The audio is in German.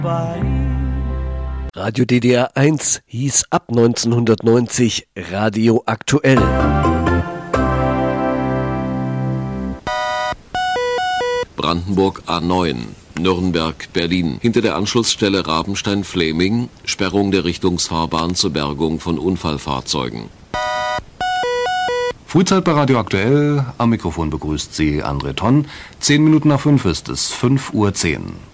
Radio DDR 1 hieß ab 1990 Radio Aktuell. Brandenburg A9, Nürnberg-Berlin. Hinter der Anschlussstelle Rabenstein-Fleming Sperrung der Richtungsfahrbahn zur Bergung von Unfallfahrzeugen. Frühzeit bei Radio Aktuell. Am Mikrofon begrüßt Sie André Tonn. 10 Minuten nach 5 ist es, 5:10 Uhr.